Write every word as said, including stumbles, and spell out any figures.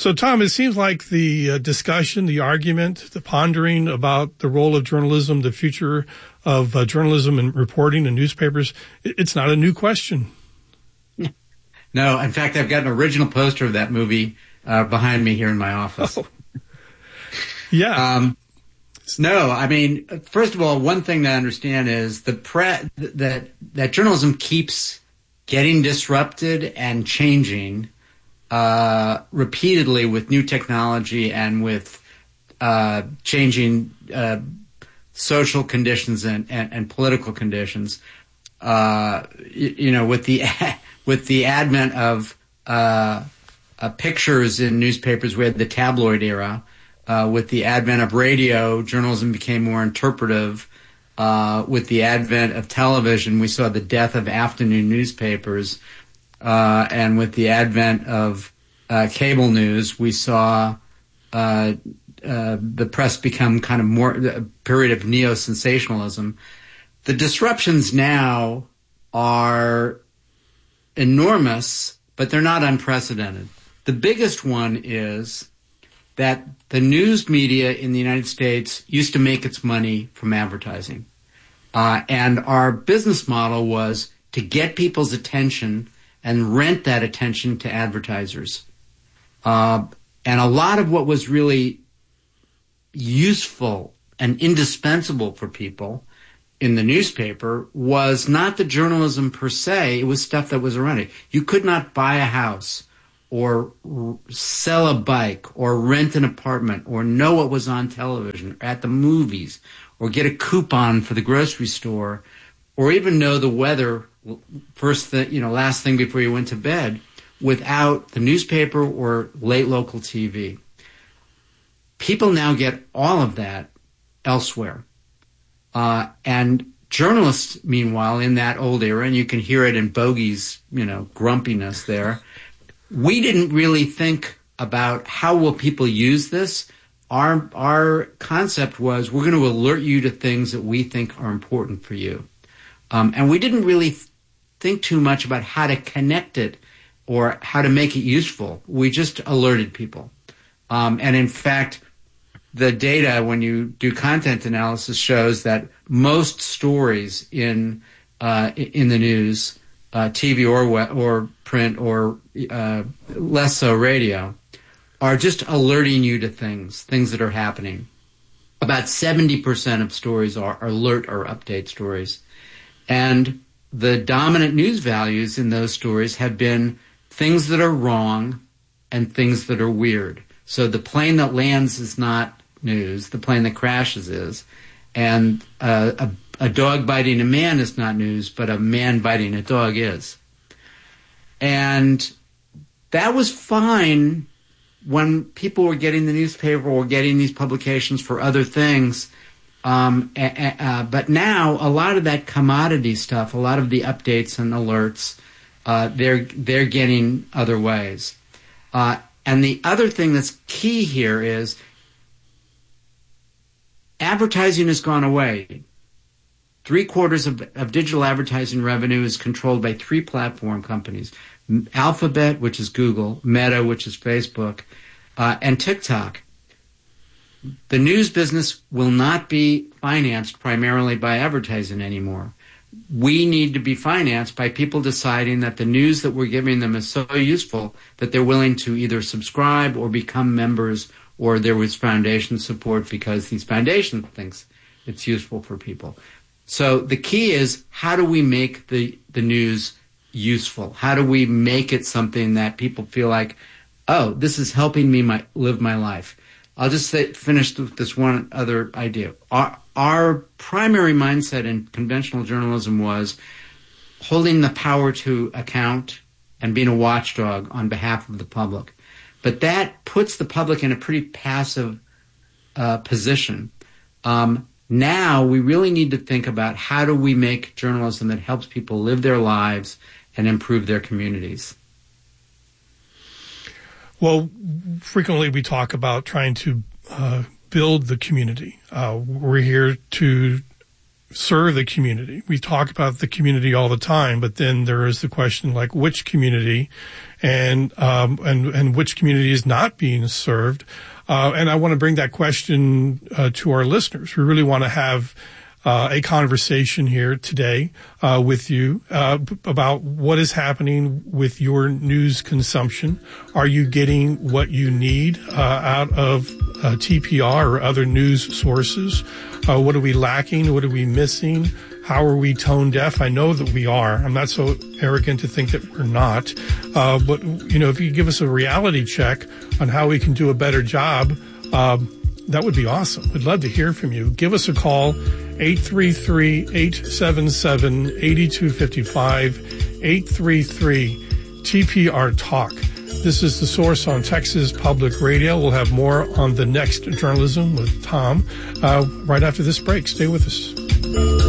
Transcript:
So, Tom, it seems like the uh, discussion, the argument, the pondering about the role of journalism, the future of uh, journalism and reporting in newspapers, it, it's not a new question. No, in fact, I've got an original poster of that movie uh, behind me here in my office. Oh. Yeah. Um, no, I mean, first of all, one thing to understand is the pre- that that journalism keeps getting disrupted and changing uh, repeatedly with new technology and with uh, changing uh, social conditions and, and, and political conditions. Uh, you, you know, with the with the advent of uh, uh, pictures in newspapers, we had the tabloid era. Uh, with the advent of radio, journalism became more interpretive. Uh, with the advent of television, we saw the death of afternoon newspapers. Uh, and with the advent of uh, cable news, we saw uh, uh, the press become kind of more a period of neo-sensationalism. The disruptions now are enormous, but they're not unprecedented. The biggest one is that the news media in the United States used to make its money from advertising. Uh, and our business model was to get people's attention and rent that attention to advertisers. Uh, and a lot of what was really useful and indispensable for people in the newspaper was not the journalism per se, it was stuff that was around it. You could not buy a house or r- sell a bike or rent an apartment or know what was on television or at the movies or get a coupon for the grocery store or even know the weather first thing, you know, last thing before you went to bed without the newspaper or late local T V. People now get all of that elsewhere. Uh, and journalists, meanwhile, in that old era, and you can hear it in Bogey's, you know, grumpiness there, we didn't really think about how will people use this. Our our concept was we're going to alert you to things that we think are important for you. Um, and we didn't really th- think too much about how to connect it or how to make it useful. We just alerted people. Um, and in fact, the data when you do content analysis shows that most stories in uh, in the news, uh, T V or or print or uh, less so radio, are just alerting you to things, things that are happening. About seventy percent of stories are alert or update stories. And the dominant news values in those stories have been things that are wrong and things that are weird. So the plane that lands is not news, the plane that crashes is. And uh, a, a dog biting a man is not news, but a man biting a dog is. And that was fine when people were getting the newspaper or getting these publications for other things. Um, uh, but now a lot of that commodity stuff, a lot of the updates and alerts, uh, they're they're getting other ways. Uh, and the other thing that's key here is advertising has gone away. Three quarters of, of digital advertising revenue is controlled by three platform companies: Alphabet, which is Google; Meta, which is Facebook; uh, and TikTok. The news business will not be financed primarily by advertising anymore. We need to be financed by people deciding that the news that we're giving them is so useful that they're willing to either subscribe or become members, or there was foundation support because these foundations thinks it's useful for people. So the key is, how do we make the, the news useful? How do we make it something that people feel like, oh, this is helping me my, live my life? I'll just say, finish with this one other idea. Our, our primary mindset in conventional journalism was holding the power to account and being a watchdog on behalf of the public. But that puts the public in a pretty passive uh, position. Um, now we really need to think about how do we make journalism that helps people live their lives and improve their communities. Well, frequently we talk about trying to uh, build the community. Uh, we're here to serve the community. We talk about the community all the time, but then there is the question like which community and, um, and, and which community is not being served. Uh, and I want to bring that question, uh, to our listeners. We really want to have, uh, a conversation here today, uh, with you, uh, b- about what is happening with your news consumption. Are you getting what you need, uh, out of, uh, T P R or other news sources? Uh, what are we lacking? What are we missing? How are we tone deaf? I know that we are. I'm not so arrogant to think that we're not. Uh, but, you know, if you give us a reality check on how we can do a better job, um, that would be awesome. We'd love to hear from you. Give us a call, eight three three, eight seven seven, eight two five five, eight three three, T P R Talk. This is The Source on Texas Public Radio. We'll have more on the next journalism with Tom uh, right after this break. Stay with us.